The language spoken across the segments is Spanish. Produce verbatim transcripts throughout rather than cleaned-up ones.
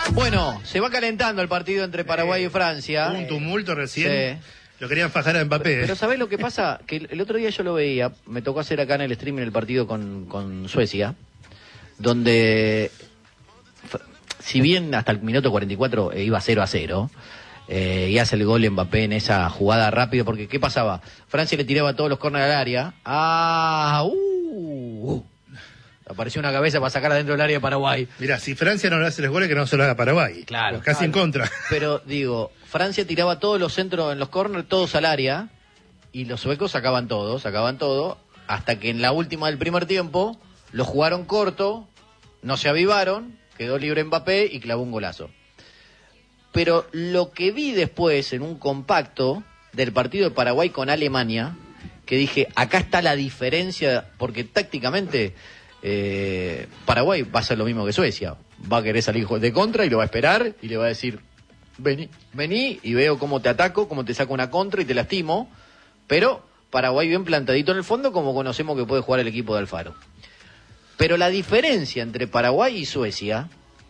Bueno, se va calentando el partido entre Paraguay y Francia. Hubo un tumulto recién. Sí. Lo querían fajar a Mbappé. Pero, pero ¿sabés lo que pasa? Que el, el otro día yo lo veía, me tocó hacer acá en el streaming el partido con, con Suecia, donde, si bien hasta el minuto cuarenta y cuatro iba cero a cero, eh, y hace el gol Mbappé en esa jugada rápido, porque ¿qué pasaba? Francia le tiraba todos los córneres al área. ¡Ah! ¡Uh! Apareció una cabeza para sacar adentro del área de Paraguay. Mirá, si Francia no le hace los goles, que no se lo haga Paraguay. Claro. Pues casi claro. en contra. Pero, digo, Francia tiraba todos los centros en los corners, todos al área, y los suecos sacaban todo, sacaban todo, hasta que en la última del primer tiempo lo jugaron corto, no se avivaron, quedó libre Mbappé y clavó un golazo. Pero lo que vi después en un compacto del partido de Paraguay con Alemania, que dije, acá está la diferencia, porque tácticamente eh, Paraguay va a hacer lo mismo que Suecia, va a querer salir de contra y lo va a esperar y le va a decir, vení, vení y veo cómo te ataco, cómo te saco una contra y te lastimo, pero Paraguay bien plantadito en el fondo, como conocemos que puede jugar el equipo de Alfaro. Pero la diferencia entre Paraguay y Suecia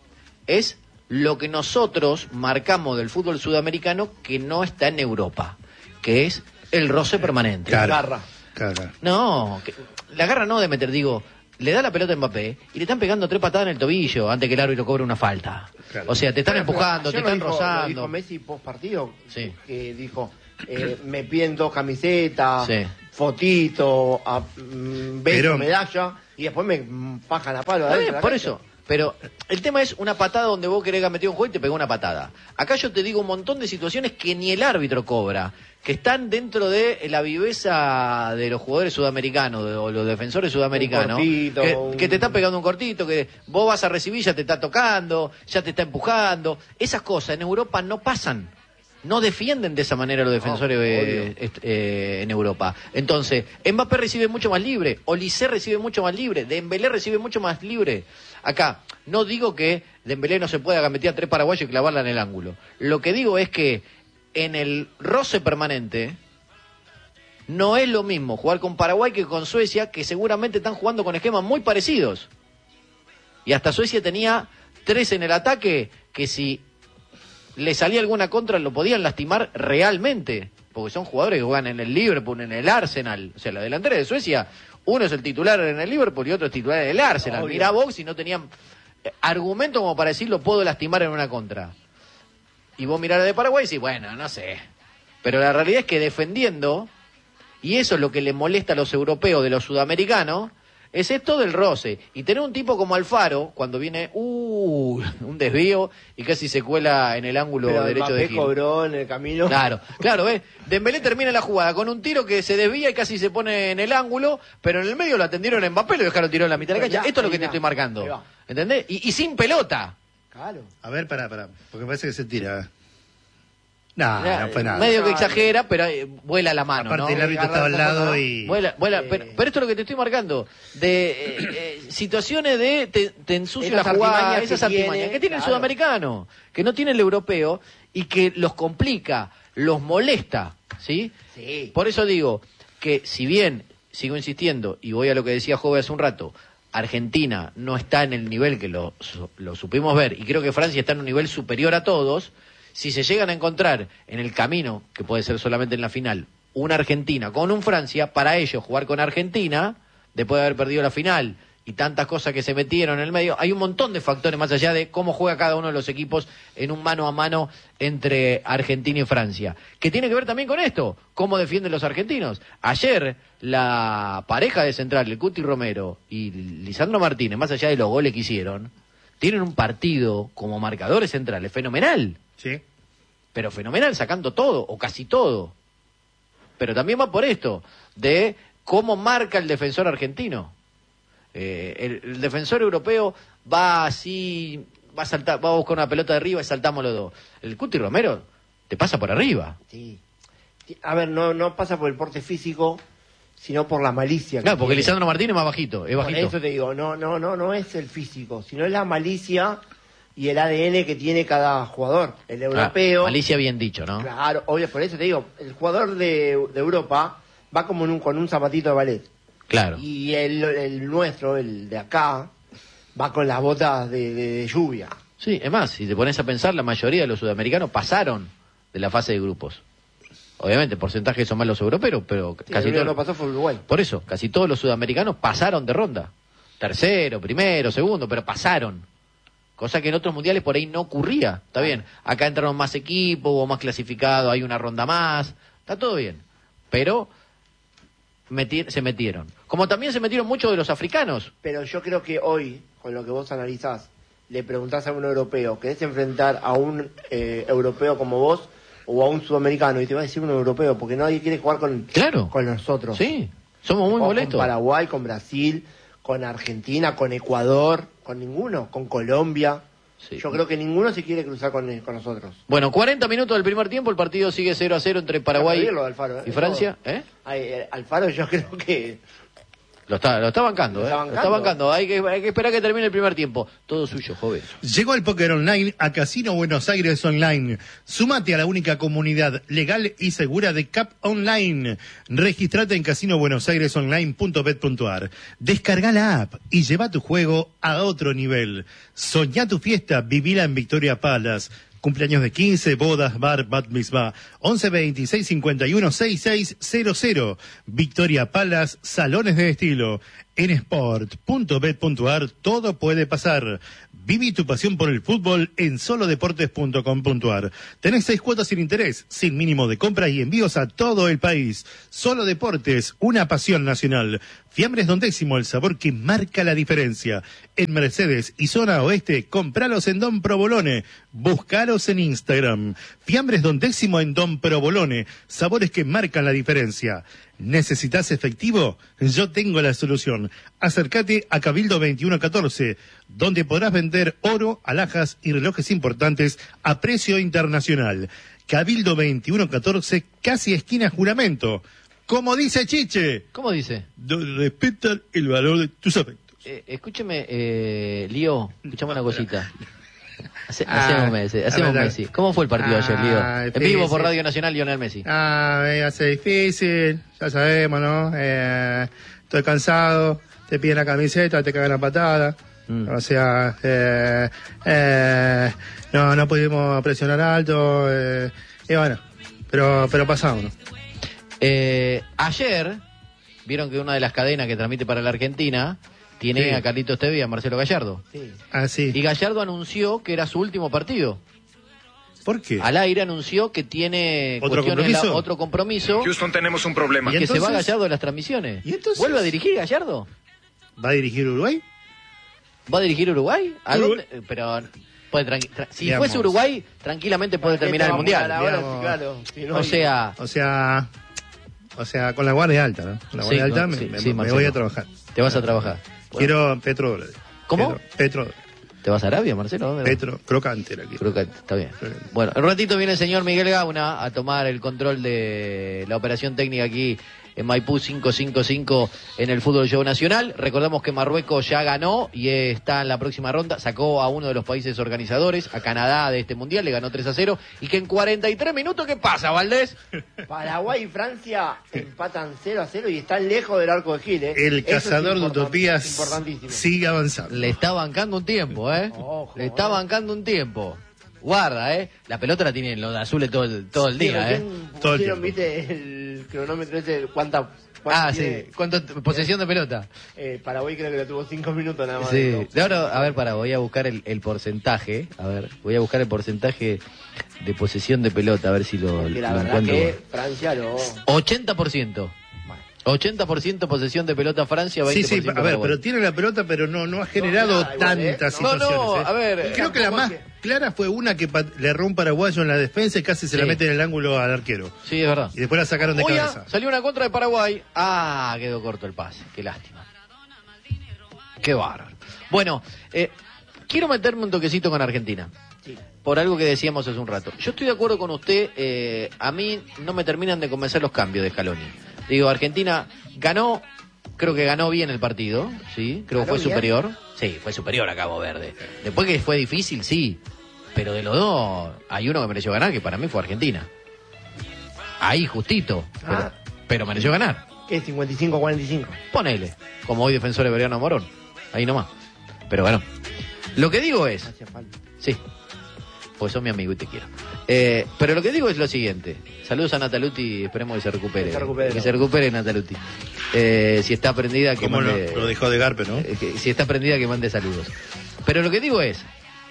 es lo que nosotros marcamos del fútbol sudamericano que no está en Europa, que es el roce permanente. Claro, la garra. Claro. No, que, la garra no de meter, digo, le da la pelota a Mbappé y le están pegando tres patadas en el tobillo antes que el árbitro cobre una falta. Claro. O sea, te están pero, empujando, pero te están dijo, rozando. Lo dijo Messi post partido, sí. que dijo, eh, me piden dos camisetas, sí. fotito, a, mm, beso, pero, medalla, y después me pajan a palo. Bien, por eso. Pero el tema es una patada donde vos querés meter un juego y te pegó una patada. Acá yo te digo un montón de situaciones que ni el árbitro cobra, que están dentro de la viveza de los jugadores sudamericanos de, o los defensores sudamericanos, cortito, que, un... que te está pegando un cortito, que vos vas a recibir, ya te está tocando, ya te está empujando. Esas cosas en Europa no pasan. No defienden de esa manera los defensores oh, eh, eh, en Europa. Entonces, Mbappé recibe mucho más libre, Olise recibe mucho más libre, Dembélé recibe mucho más libre. Acá, no digo que Dembélé no se pueda meter a tres paraguayos y clavarla en el ángulo. Lo que digo es que en el roce permanente no es lo mismo jugar con Paraguay que con Suecia, que seguramente están jugando con esquemas muy parecidos. Y hasta Suecia tenía tres en el ataque que si le salía alguna contra lo podían lastimar realmente, porque son jugadores que juegan en el Liverpool, en el Arsenal. O sea, la delantera de Suecia, uno es el titular en el Liverpool y otro es titular en el Arsenal. Obvio. Mirá vos si no tenían argumento como para decir lo puedo lastimar en una contra. Y vos mirás de Paraguay y decís, bueno, no sé. Pero la realidad es que defendiendo, y eso es lo que le molesta a los europeos de los sudamericanos, es esto del roce. Y tener un tipo como Alfaro, cuando viene, uh, un desvío y casi se cuela en el ángulo pero derecho Mbappé de Gil. Cobró en el camino. Claro, claro, ¿ves? Dembélé termina la jugada con un tiro que se desvía y casi se pone en el ángulo, pero en el medio lo atendieron a Mbappé y lo dejaron tirado en la mitad de la cancha. Esto es lo que te estoy marcando. ¿Entendés? Y, y sin pelota. Claro. A ver, pará, pará, porque parece que se tira. No, ya, no fue nada. Medio que exagera, pero eh, vuela la mano. Aparte ¿no? el árbitro estaba al lado y... Vuela, vuela, eh... pero, pero esto es lo que te estoy marcando. De eh, eh, situaciones de te, te ensucio la jugada, esas artimañas que tiene el claro. sudamericano, que no tiene el europeo y que los complica, los molesta, ¿sí? Sí. Por eso digo que si bien, sigo insistiendo, y voy a lo que decía Jove hace un rato, Argentina no está en el nivel que lo, lo supimos ver, y creo que Francia está en un nivel superior a todos. Si se llegan a encontrar en el camino, que puede ser solamente en la final, una Argentina con un Francia, para ellos jugar con Argentina, después de haber perdido la final y tantas cosas que se metieron en el medio, hay un montón de factores más allá de cómo juega cada uno de los equipos en un mano a mano entre Argentina y Francia, que tiene que ver también con esto, cómo defienden los argentinos. Ayer la pareja de central, el Cuti Romero y Lisandro Martínez, más allá de los goles que hicieron, tienen un partido como marcadores centrales fenomenal. Sí. Pero fenomenal, sacando todo, o casi todo. Pero también va por esto, de cómo marca el defensor argentino. Eh, el, el defensor europeo va así, va a saltar, va a buscar una pelota de arriba y saltamos los dos. El Cuti Romero te pasa por arriba. Sí. A ver, no, no pasa por el porte físico, sino por la malicia. Claro, que porque tiene. Lisandro Martínez es más bajito, es bajito. Por eso te digo, no, no, no, no es el físico, sino es la malicia y el A D N que tiene cada jugador. El europeo... Ah, malicia bien dicho, ¿no? Claro, obvio, por eso te digo, el jugador de, de Europa va como en un, con un zapatito de ballet. Claro. Y el, el nuestro, el de acá, va con las botas de, de, de lluvia. Sí, es más, si te pones a pensar, la mayoría de los sudamericanos pasaron de la fase de grupos. Obviamente, porcentajes son más los europeos, pero Sí, casi el único todos. que pasó fue Uruguay. Por eso, casi todos los sudamericanos pasaron de ronda. Tercero, primero, segundo, pero pasaron. Cosa que en otros mundiales por ahí no ocurría. Está bien, acá entraron más equipos, hubo más clasificados, hay una ronda más. Está todo bien. Pero meti- se metieron. Como también se metieron muchos de los africanos. Pero yo creo que hoy, con lo que vos analizás, le preguntás a un europeo, ¿querés enfrentar a un eh, europeo como vos o a un sudamericano? Y te va a decir un europeo, porque nadie quiere jugar con, Claro. con nosotros. Sí, somos muy O molestos. Con Paraguay, con Brasil, con Argentina, con Ecuador, con ninguno, con Colombia. Sí. Yo creo que ninguno se quiere cruzar con, con nosotros. Bueno, cuarenta minutos del primer tiempo, el partido sigue cero a cero entre Paraguay Está bien lo de Alfaro, ¿eh? y Francia. ¿Eh? Ay, eh, Alfaro yo creo que... Lo está, lo está bancando, Lo ¿eh? está Lo bancando. está bancando. Hay que, hay que esperar que termine el primer tiempo. Todo suyo, joven. Llegó el póker online a Casino Buenos Aires Online. Súmate a la única comunidad legal y segura de Cap Online. Registrate en casino buenos aires online punto bet punto ar. Descarga la app y lleva tu juego a otro nivel. Soñá tu fiesta, vivila en Victoria Palace. Cumpleaños de quince, bodas, bar, bat mitzvah. once veintiséis cincuenta y uno sesenta y seis cero cero. Victoria Palace, salones de estilo. En sport punto bet punto ar todo puede pasar. Viví tu pasión por el fútbol en solo deportes punto com punto ar. Tenés seis cuotas sin interés, sin mínimo de compra y envíos a todo el país. Solo Deportes, una pasión nacional. Fiambres Don Décimo, el sabor que marca la diferencia. En Mercedes y zona oeste, compralos en Don Provolone. Buscaros en Instagram. Fiambres Don Décimo en Don Provolone. Sabores que marcan la diferencia. ¿Necesitas efectivo? Yo tengo la solución. Acércate a Cabildo veintiuno catorce, donde podrás vender oro, alhajas y relojes importantes a precio internacional. Cabildo veintiuno catorce, casi esquina Juramento. Como dice Chiche, ¿Cómo dice? do- respetan el valor de tus afectos. Eh, escúcheme, eh, Lío, escuchame una cosita. Hace- Ah, hacemos Messi, hacemos a ver, Messi. ¿Cómo fue el partido ah, ayer, Lío? En vivo difícil. por Radio Nacional, Lionel Messi. Ah, me hace difícil, ya sabemos, ¿no? Eh, estoy cansado, te piden la camiseta, te cagan la patada. Mm. O sea, eh, eh, no, no pudimos presionar alto. Eh, y bueno, pero, pero pasamos, ¿no? Eh, ayer, vieron que una de las cadenas que transmite para la Argentina tiene Sí. a Carlitos Tevez y a Marcelo Gallardo. Sí. Ah, sí. Y Gallardo anunció que era su último partido. ¿Por qué? Al aire anunció que tiene ¿Otro cuestiones en la- compromiso? otro compromiso, Houston, tenemos un problema. ¿Y que se va entonces? Gallardo de las transmisiones. ¿Y entonces? ¿Vuelve a dirigir Gallardo? ¿Va a dirigir Uruguay? ¿Va a dirigir Uruguay? ¿A Uruguay. dónde? Eh, Pero puede tranqui- tra- si Digamos. fuese Uruguay, tranquilamente puede terminar el Vamos a mundial. la hora, digamos. sí, claro. Si no O hay- sea, O sea, o sea, con la guardia alta, ¿no? Con la Sí, guardia alta con- me, sí, me- sí, me Marcelo. voy a trabajar. te vas a trabajar. Quiero petrodólares. ¿Cómo? Petro, petrodólares. ¿Te vas a Arabia, Marcelo? ¿Dónde vas? Petro, crocante era aquí. Creo que está bien. Crocante. Bueno, en un ratito viene el señor Miguel Gauna a tomar el control de la operación técnica aquí en Maipú cinco cinco cinco en el Fútbol Show Nacional. Recordamos que Marruecos ya ganó y está en la próxima ronda. Sacó a uno de los países organizadores, a Canadá, de este mundial, le ganó tres a cero. Y que en cuarenta y tres minutos, ¿qué pasa, Valdés? Paraguay y Francia empatan cero a cero y están lejos del arco de Gil, ¿eh? El Eso es cazador de importan- utopías Importantísimo. sigue avanzando. Le está bancando un tiempo, ¿eh? Ojo, Le está eh. bancando un tiempo. Guarda, ¿eh? La pelota la tienen los de azules todo el, todo el Sí, día, ¿eh? recién Todo el pusieron, tiempo. viste, el cronómetro ese, cuánta... cuánta Ah, tiene. sí. ¿Cuánto posesión de pelota? Eh, Paraguay creo que lo tuvo cinco minutos nada más. Sí, de de ahora, a ver, para, voy a buscar el, el porcentaje, a ver, voy a buscar el porcentaje de posesión de pelota, a ver si lo, Porque la lo verdad encuentro. que Francia lo... ochenta por ciento. ochenta por ciento posesión de pelota Francia, Sí, veinte por sí, ciento a ver, Paraguay. pero tiene la pelota, pero no, no ha generado nada, igual, ¿eh? tantas No, no, situaciones. ¿eh? a ver, Y creo que la tampoco más es que- clara fue una que pat- le erró un paraguayo en la defensa y casi se la Sí. mete en el ángulo al arquero. Sí, es verdad. Y después la sacaron de Oye, cabeza. salió una contra de Paraguay. Ah, quedó corto el pase. Qué lástima. Qué bárbaro. Bueno, eh, quiero meterme un toquecito con Argentina. Sí. Por algo que decíamos hace un rato. Yo estoy de acuerdo con usted. Eh, a mí no me terminan de convencer los cambios de Scaloni. Digo, Argentina ganó, creo que ganó bien el partido, ¿sí? Creo que ¿Ganó fue bien? superior. Sí, fue superior a Cabo Verde. Después que fue difícil, sí. Pero de los dos, hay uno que mereció ganar, que para mí fue Argentina. Ahí, justito. Pero, Ah. pero mereció ganar. ¿Qué? cincuenta y cinco a cuarenta y cinco. Ponele. Como hoy defensor de Mariano Morón. Ahí nomás. Pero bueno. Lo que digo es... Hacía falta. Sí, pues sos mi amigo y te quiero. Eh, pero lo que digo es lo siguiente. Saludos a Nataluti, esperemos que se recupere. Que se recupere, que no. se recupere Nataluti. Eh, si está prendida, que ¿Cómo mande... lo, lo dejó de Garpe, no? eh, que- si está prendida, que mande saludos. Pero lo que digo es...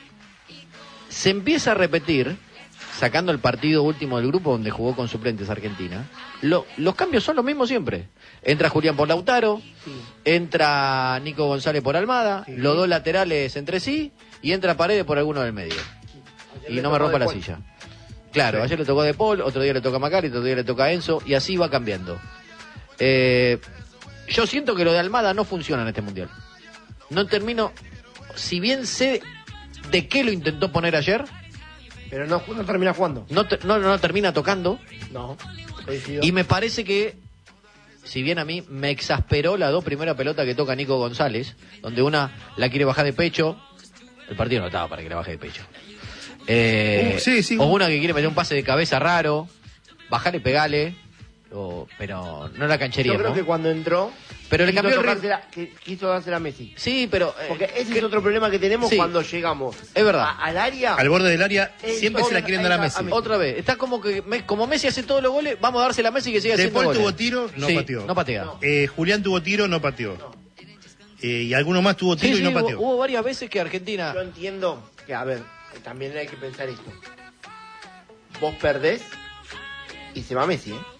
Se empieza a repetir, sacando el partido último del grupo donde jugó con suplentes Argentina, lo- los cambios son los mismos siempre. Entra Julián por Lautaro, Sí. entra Nico González por Almada, Sí. los dos laterales entre sí, y entra Paredes por alguno del medio. Ayer Y le no me tocó rompa de la Paul. silla. Claro, Sí. ayer le tocó a De Paul, otro día le toca a Macari, otro día le toca a Enzo, y así va cambiando. Eh, yo siento que lo de Almada no funciona en este Mundial. No termino, si bien sé de qué lo intentó poner ayer, Pero no, no termina jugando. no, te- no, no termina tocando, No. Coincido. y me parece que, si bien a mí me exasperó las dos primeras pelotas que toca Nico González, donde una la quiere bajar de pecho, el partido no estaba para que la baje de pecho. Eh, Uh, sí, sí. O una que quiere meter un pase de cabeza raro, bajale, pegale, o, pero no la canchería, Yo creo ¿no? que cuando entró, Pero le quiso, cambió el ritmo. tocársela- que- quiso dársela a Messi. Sí, pero... eh, Porque ese que- es otro problema que tenemos Sí. cuando llegamos Es verdad. a- al área. Al borde del área Eh, siempre se la todas- quieren dar a a- a Messi. Messi. Otra vez, está como que me- como Messi hace todos los goles, vamos a dársela a Messi que siga De haciendo Paul goles. tuvo tiro, no Sí, pateó. no patea. No. Eh, Julián tuvo tiro, no pateó. Eh, y alguno más tuvo Sí, tiro sí, y no hubo, pateó. hubo varias veces que Argentina... Yo entiendo que, a ver, también hay que pensar esto. Vos perdés y se va Messi, ¿eh?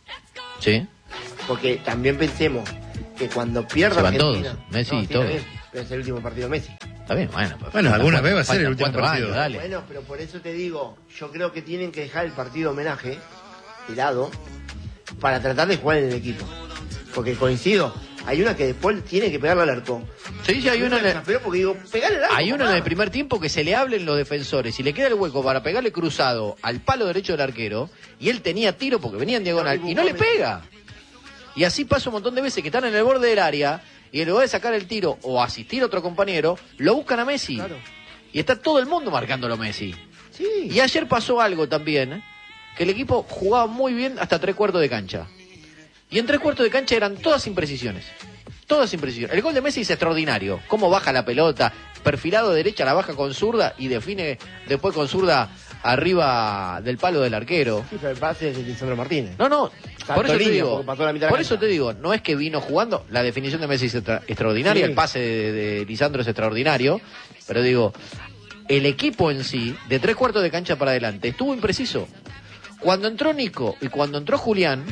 Sí. Porque también pensemos que cuando pierda Se van Argentina... todos, Messi No, y sí, todos. está bien, pero es el último partido de Messi. Está bien, bueno. pues, Bueno, faltan alguna cuatro- vez va a ser el faltan último cuatro partido. años, dale. Bueno, pero por eso te digo, yo creo que tienen que dejar el partido de homenaje de lado para tratar de jugar en el equipo. Porque coincido, hay una que después tiene que pegarle al arco. Sí, sí, hay una en el- Pero porque digo, pegarle al arco. Hay uno en papá. el primer tiempo que se le hablen los defensores y le queda el hueco para pegarle cruzado al palo derecho del arquero y él tenía tiro porque venía en diagonal y no le pega. Y así pasa un montón de veces que están en el borde del área y en lugar de sacar el tiro o asistir a otro compañero, lo buscan a Messi. Claro. Y está todo el mundo marcándolo a Messi. Sí. Y ayer pasó algo también, ¿eh? Que el equipo jugaba muy bien hasta tres cuartos de cancha. Y en tres cuartos de cancha eran todas imprecisiones. Todas imprecisiones. El gol de Messi es extraordinario. Cómo baja la pelota, perfilado de derecha, la baja con zurda y define después con zurda arriba del palo del arquero. Sí, pero el pase es de Lisandro Martínez. No, no, por eso te línea, digo, porque pasó la mitad de la por cancha. eso te digo, no es que vino jugando, la definición de Messi es extra- extraordinaria, Sí. el pase de, de Lisandro es extraordinario, pero digo, el equipo en sí, de tres cuartos de cancha para adelante, estuvo impreciso. Cuando entró Nico y cuando entró Julián,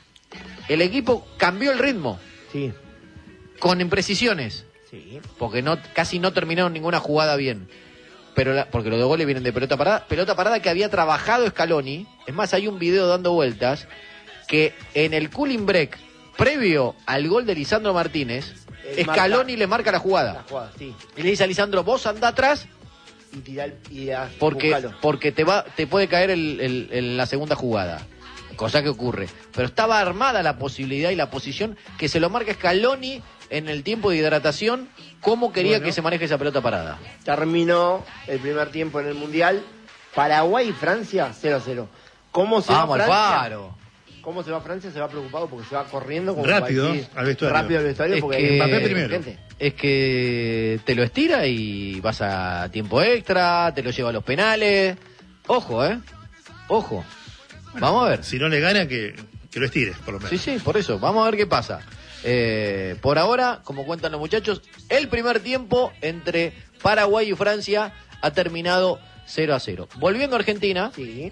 el equipo cambió el ritmo, Sí. con imprecisiones, Sí. porque no casi no terminaron ninguna jugada bien. Pero la- porque los dos goles vienen de pelota parada, pelota parada que había trabajado Scaloni. Es más, hay un video dando vueltas que en el cooling break previo al gol de Lisandro Martínez, Eh, Scaloni marca- le marca la La jugada jugada, sí. y le dice a Lisandro, vos andá atrás Y tirar y a- porque buscalo. porque te va te puede caer el, el- el- la segunda jugada. Cosa que ocurre. Pero estaba armada la posibilidad y la posición que se lo marca Scaloni en el tiempo de hidratación, cómo quería Bueno. que se maneje esa pelota parada. Terminó el primer tiempo en el Mundial. Paraguay y Francia cero a cero. ¿Cómo se Vamos va al Francia? faro. ¿Cómo se va Francia? Se va preocupado porque se va corriendo como Rápido para decir, al vestuario. Rápido al vestuario Es porque que- hay Mbappé gente. primero. Gente. Es que te lo estira y vas a tiempo extra, te lo lleva a los penales. Ojo, ¿eh? Ojo. Vamos a ver. Si no le gana, que, que lo estires, por lo menos. Sí, sí, por eso. Vamos a ver qué pasa. Eh, por ahora, como cuentan los muchachos, el primer tiempo entre Paraguay y Francia ha terminado cero a cero. Volviendo a Argentina, Sí.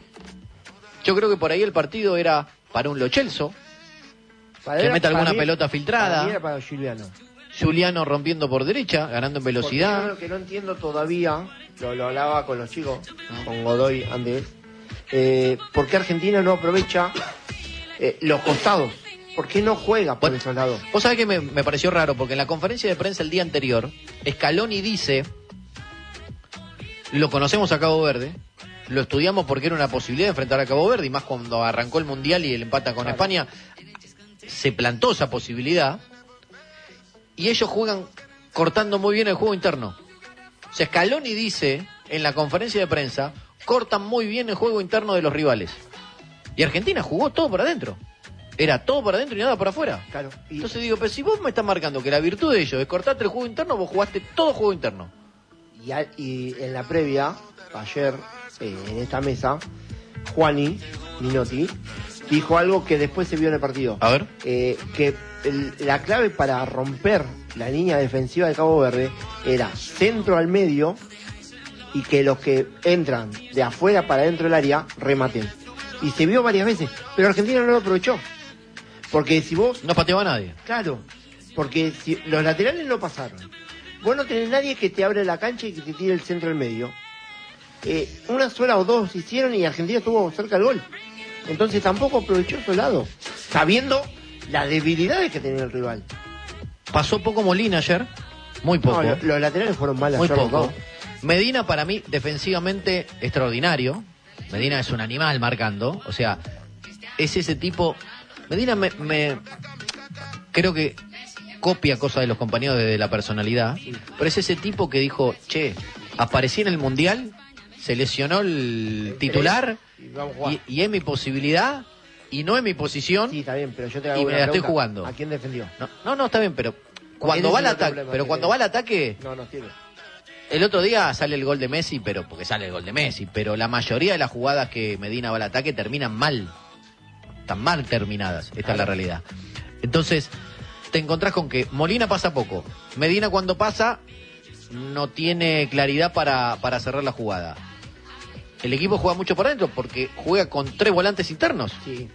yo creo que por ahí el partido era para un Lo Celso, Para que era- meta alguna para mí- pelota filtrada. Para mí era para Giuliano. Juliano rompiendo por derecha, ganando en Porque yo velocidad. lo que no entiendo todavía, lo, lo hablaba con los chicos, con Godoy antes, eh, ¿por qué Argentina no aprovecha eh, los costados? ¿Por qué no juega por Bueno, esos lados? Vos sabés que me, me pareció raro, porque en la conferencia de prensa el día anterior, Scaloni dice, lo conocemos a Cabo Verde, lo estudiamos porque era una posibilidad de enfrentar a Cabo Verde, y más cuando arrancó el Mundial y el empata con Claro. España, se plantó esa posibilidad, y ellos juegan cortando muy bien el juego interno. O sea, Scaloni dice, en la conferencia de prensa, cortan muy bien el juego interno de los rivales. Y Argentina jugó todo por adentro. Era todo por adentro y nada por afuera. Claro. Y, Entonces digo, pero si vos me estás marcando que la virtud de ellos es cortarte el juego interno, vos jugaste todo juego interno. Y, a, y en la previa, ayer, eh, en esta mesa, Juani Minotti dijo algo que después se vio en el partido. A ver. Eh, que el, la clave para romper la línea defensiva de Cabo Verde era centro al medio y que los que entran de afuera para dentro del área rematen. Y se vio varias veces, pero Argentina no lo aprovechó. Porque si vos... No pateaba a nadie. Claro, porque si los laterales no pasaron. Vos no tenés nadie que te abra la cancha y que te tire el centro al medio. Eh, una sola o dos hicieron y Argentina estuvo cerca del gol. Entonces tampoco aprovechó su lado, sabiendo las debilidades que tenía el rival. Pasó poco Molina ayer, muy poco. No, lo, los laterales fueron malos. Muy poco. Medina para mí defensivamente extraordinario. Medina es un animal marcando, o sea, es ese tipo. Medina me, me creo que copia cosas de los compañeros desde la personalidad, sí. Pero es ese tipo que dijo, che, aparecí en el Mundial, se lesionó el titular y, y es mi posibilidad y no es mi posición. Sí, está bien, pero yo te hago y me la estoy jugando. ¿A quién defendió? No, no, no está bien, pero cuando va al ataque, pero cuando va al ataque, no, no sirve. El otro día sale el gol de Messi, pero porque sale el gol de Messi, pero la mayoría de las jugadas que Medina va al ataque terminan mal. Están mal terminadas, esta claro. Es la realidad. Entonces, te encontrás con que Molina pasa poco. Medina cuando pasa, no tiene claridad para, para cerrar la jugada. El equipo juega mucho por adentro porque juega con tres volantes internos. Sí.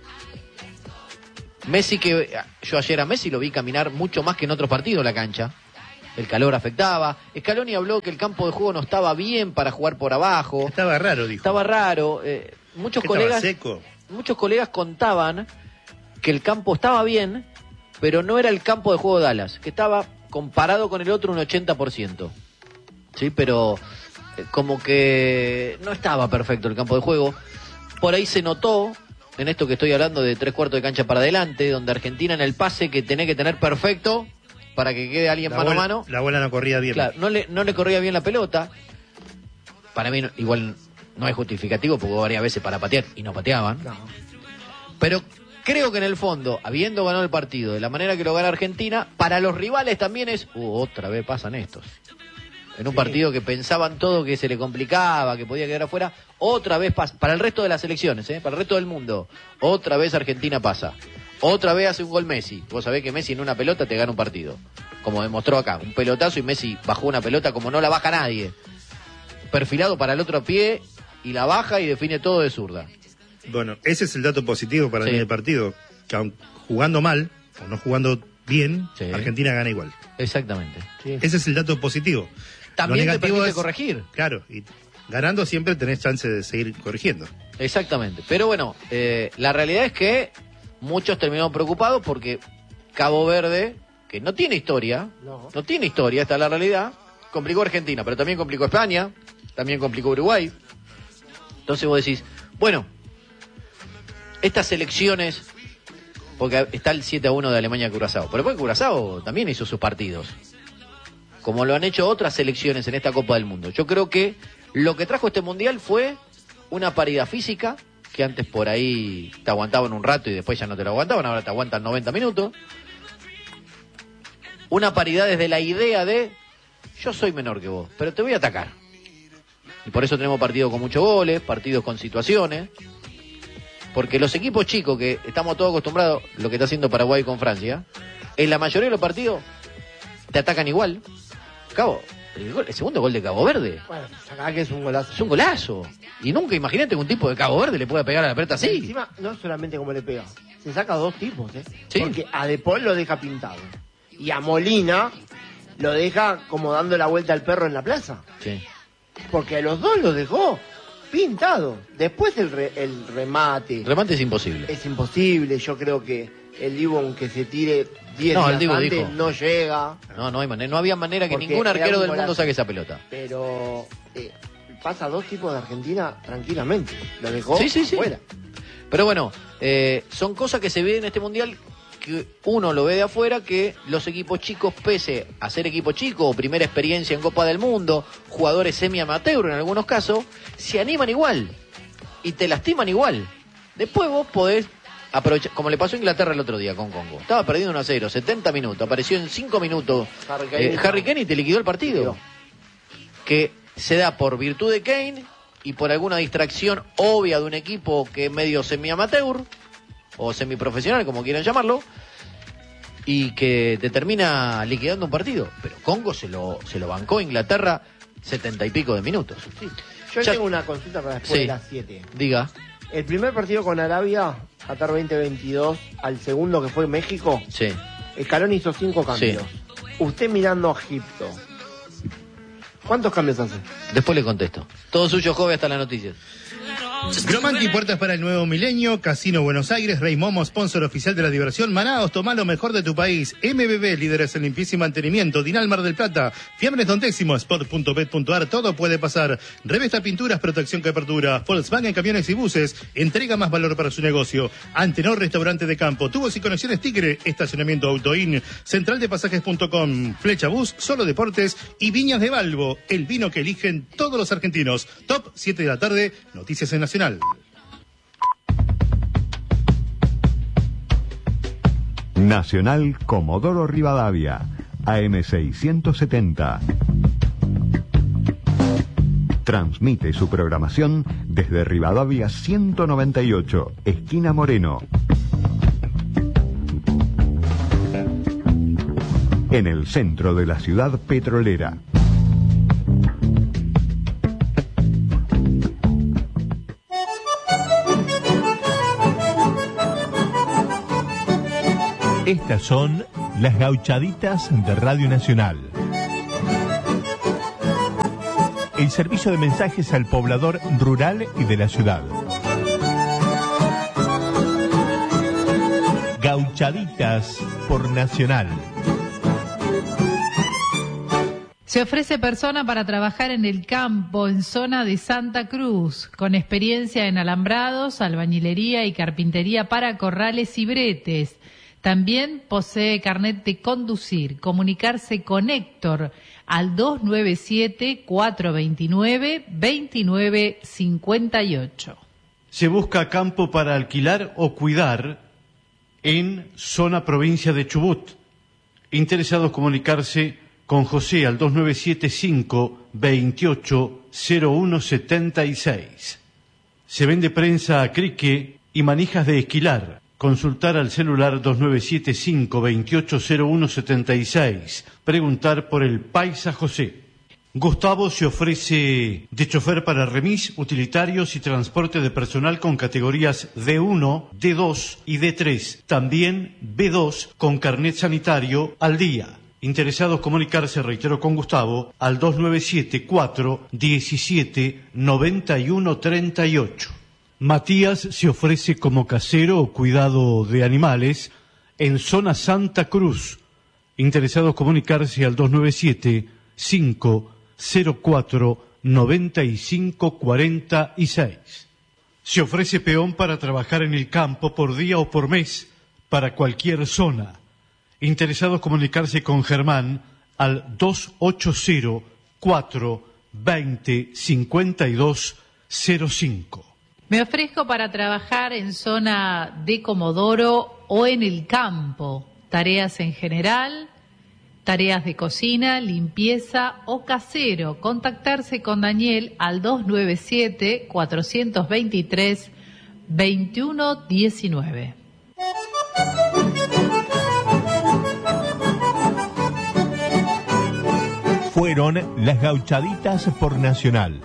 Messi, que yo ayer a Messi lo vi caminar mucho más que en otros partidos la cancha. El calor afectaba. Scaloni habló que el campo de juego no estaba bien para jugar por abajo. Estaba raro, dijo. Estaba raro. Eh, muchos colegas, seco. muchos colegas contaban que el campo estaba bien, pero no era el campo de juego de Dallas, que estaba comparado con el otro un ochenta por ciento. Sí, pero eh, como que no estaba perfecto el campo de juego. Por ahí se notó en esto que estoy hablando de tres cuartos de cancha para adelante, donde Argentina en el pase que tenía que tener perfecto para que quede alguien la mano bola, a mano. La bola no corría bien. Claro, no le, no le corría bien la pelota. Para mí no, igual no es justificativo porque hubo varias veces para patear y no pateaban. No. Pero creo que en el fondo, habiendo ganado el partido de la manera que lo gana Argentina, para los rivales también es, uh, otra vez pasan estos. En un sí. partido que pensaban todo que se le complicaba, que podía quedar afuera, otra vez pasa. Para el resto de las elecciones, ¿eh? Para el resto del mundo, otra vez Argentina pasa. Otra vez hace un gol Messi. Vos sabés que Messi en una pelota te gana un partido. Como demostró acá. Un pelotazo y Messi bajó una pelota como no la baja nadie. Perfilado para el otro pie y la baja y define todo de zurda. Bueno, ese es el dato positivo para sí. mí del partido. Que aun jugando mal o no jugando bien, sí. Argentina gana igual. Exactamente. Sí. Ese es el dato positivo. También Lo te permite es, corregir. Claro, y ganando siempre tenés chance de seguir corrigiendo. Exactamente. Pero bueno, eh, la realidad es que muchos terminaron preocupados porque Cabo Verde, que no tiene historia, no, no tiene historia, esta es la realidad, complicó a Argentina, pero también complicó a España, también complicó a Uruguay. Entonces vos decís, bueno, estas elecciones, porque está el siete a uno de Alemania-Curazao, pero después Curazao también hizo sus partidos, como lo han hecho otras selecciones en esta Copa del Mundo. Yo creo que lo que trajo este Mundial fue una paridad física, que antes por ahí te aguantaban un rato y después ya no te lo aguantaban, ahora te aguantan noventa minutos. Una paridad desde la idea de, yo soy menor que vos, pero te voy a atacar. Y por eso tenemos partidos con muchos goles, partidos con situaciones, porque los equipos chicos que estamos todos acostumbrados, lo que está haciendo Paraguay con Francia, en la mayoría de los partidos te atacan igual. Cabo, el, gol, el segundo gol de Cabo Verde. Bueno, acá que es un golazo. Es un golazo. Y nunca imagínate que un tipo de Cabo Verde le pueda pegar a la pelota así. Encima, no solamente como le pega, se saca dos tipos, ¿eh? ¿Sí? Porque a De Paul lo deja pintado. Y a Molina lo deja como dando la vuelta al perro en la plaza. Sí. Porque a los dos los dejó pintado. Después el, re, el remate. El remate es imposible. Es imposible. Yo creo que el Divo, aunque se tire diez no, días antes, dijo. no llega. No, no hay manera. No había manera que Porque ningún arquero del mundo saque esa pelota. Pero eh, pasa dos tipos de Argentina tranquilamente. Lo dejó sí, sí, sí. fuera. Pero bueno, eh, son cosas que se ven en este Mundial que uno lo ve de afuera, que los equipos chicos, pese a ser equipo chico o primera experiencia en Copa del Mundo, jugadores semi-amateur en algunos casos, se animan igual y te lastiman igual. Después vos podés aprovechar, como le pasó a Inglaterra el otro día con Congo. Estaba perdiendo uno a cero, setenta minutos, apareció en cinco minutos Harry Kane, eh, Harry Kane y te liquidó el partido. que se da por virtud de Kane y por alguna distracción obvia de un equipo que es medio semi-amateur o semiprofesional, como quieran llamarlo, y que te termina liquidando un partido. Pero Congo se lo, se lo bancó Inglaterra setenta y pico de minutos. Sí. Yo Ya... tengo una consulta para después sí. de las siete. Diga. El primer partido con Arabia, Qatar veinte veintidós, al segundo que fue México, Sí. Scaloni hizo cinco cambios. Sí. Usted mirando a Egipto, ¿cuántos cambios hace? Después le contesto. Todo suyo, joven, hasta las noticias. Gromanti, puertas para el nuevo milenio, Casino Buenos Aires, Rey Momo, sponsor oficial de la diversión, Manaos, tomá lo mejor de tu país, M B B, líderes en limpieza y mantenimiento, Dinal Mar del Plata, Fiambres Don Décimo, spot punto bet punto ar, todo puede pasar, Revesta Pinturas, protección que apertura, Volkswagen Camiones y Buses, entrega más valor para su negocio, Antenor Restaurante de Campo, Tubos y Conexiones Tigre, estacionamiento Autoin, central de pasajes punto com, Flecha Bus, Solo Deportes y Viñas de Balbo, el vino que eligen todos los argentinos. Top siete de la tarde, Noticias en Nacional. Nacional Comodoro Rivadavia, A M seiscientos setenta. Transmite su programación desde Rivadavia ciento noventa y ocho, esquina Moreno. En el centro de la ciudad petrolera. Estas son las gauchaditas de Radio Nacional. El servicio de mensajes al poblador rural y de la ciudad. Gauchaditas por Nacional. Se ofrece persona para trabajar en el campo, en zona de Santa Cruz, con experiencia en alambrados, albañilería y carpintería para corrales y bretes. También posee carnet de conducir. Comunicarse con Héctor al dos nueve siete, cuatro dos nueve, dos nueve cinco ocho. Se busca campo para alquilar o cuidar en zona provincia de Chubut. Interesados comunicarse con José al dos nueve siete cinco, veintiocho, cero uno setenta y seis. Se vende prensa a crique y manijas de esquilar. Consultar al celular dos nueve siete cinco, veintiocho, cero uno setenta y seis. Preguntar por el Paisa José. Gustavo se ofrece de chofer para remis, utilitarios y transporte de personal con categorías D uno, D dos y D tres. También B dos con carnet sanitario al día. Interesados comunicarse, reitero, con Gustavo al dos nueve siete cuatro, diecisiete, noventa y uno treinta y ocho. Matías se ofrece como casero o cuidado de animales en zona Santa Cruz. Interesados comunicarse al dos nueve siete cinco cero cuatro, noventa y cinco cuarenta y seis. Se ofrece peón para trabajar en el campo por día o por mes para cualquier zona. Interesados comunicarse con Germán al dos ocho cero cuatro veinte cincuenta y dos cero cinco. Me ofrezco para trabajar en zona de Comodoro o en el campo. Tareas en general, tareas de cocina, limpieza o casero. Contactarse con Daniel al dos nueve siete, cuatro dos tres, dos uno uno nueve. Fueron las gauchaditas por Nacional.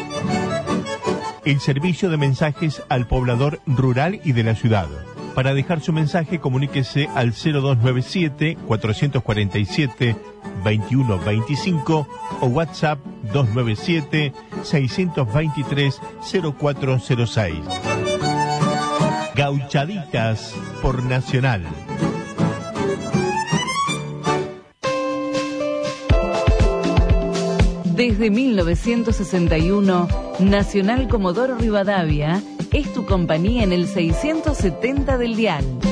El servicio de mensajes al poblador rural y de la ciudad. Para dejar su mensaje, comuníquese al cero dos nueve siete, cuatro cuatro siete, dos uno dos cinco o WhatsApp dos nueve siete, seis dos tres, cero cuatro cero seis. Gauchaditas por Nacional. Desde mil novecientos sesenta y uno, Nacional Comodoro Rivadavia es tu compañía en el seiscientos setenta del dial.